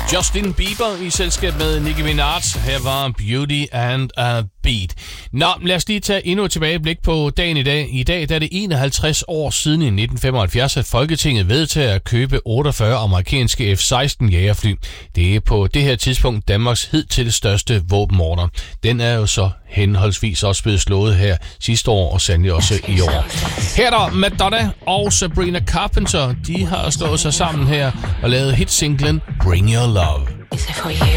Justin Bieber i selskab med Nicki Minaj. Her var Beauty and a Beat. Nå, lad os lige tage endnu et tilbageblik på dagen i dag. I dag der er det 51 år siden i 1975, at Folketinget vedtager at købe 48 amerikanske F-16 jagerfly. Det er på det her tidspunkt Danmarks hidtil største våbenordre. Den er jo så henholdsvis også blevet slået her sidste år og sandelig også i år. Her er der Madonna og Sabrina Carpenter. De har slået sig sammen her og lavet hitsinglen Bring Your Love. Is it for you?